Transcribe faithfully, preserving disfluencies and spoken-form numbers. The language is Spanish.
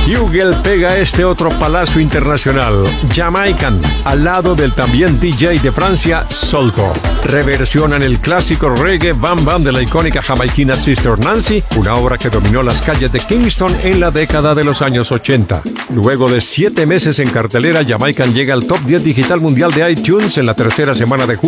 Hugel pega este otro palazo internacional, Jamaican, al lado del también D J de Francia, Solto. Reversionan el clásico reggae Bam Bam de la icónica jamaiquina Sister Nancy, una obra que dominó las calles de Kingston en la década de los años ochenta. Luego de siete meses en cartelera, Jamaican llega al top diez digital mundial de iTunes en la tercera semana de julio.